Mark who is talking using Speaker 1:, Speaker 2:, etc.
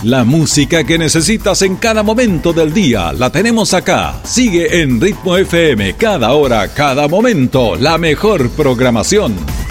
Speaker 1: La música que necesitas en cada momento del día la tenemos acá. Sigue en Ritmo FM, cada hora, cada momento, la mejor programación.